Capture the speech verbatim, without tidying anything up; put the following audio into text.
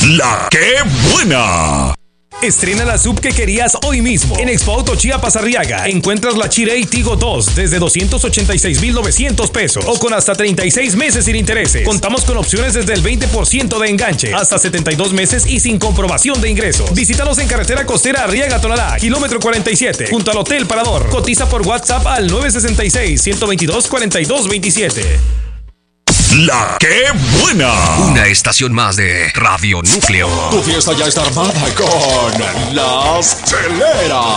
La que buena. Estrena la sub que querías hoy mismo. En Expo Auto Chiapas Arriaga encuentras la Chirey Tigo dos desde doscientos ochenta y seis mil novecientos pesos o con hasta treinta y seis meses sin intereses. Contamos con opciones desde el veinte por ciento de enganche, hasta setenta y dos meses y sin comprobación de ingresos. Visítalos en carretera costera Arriaga Tonalá, kilómetro cuarenta y siete, junto al Hotel Parador. Cotiza por WhatsApp al nueve seis seis, uno dos dos, cuatro dos dos siete. La que buena. Una estación más de Radio Núcleo. Tu fiesta ya está armada con las cheleras.